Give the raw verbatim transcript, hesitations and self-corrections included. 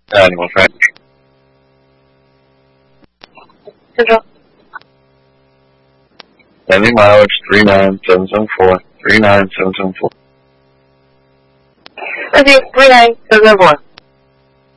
Animal friend. Central. Landing mileage three nine seven seven four. three nine seven seven four. Okay, three nine seven seven four.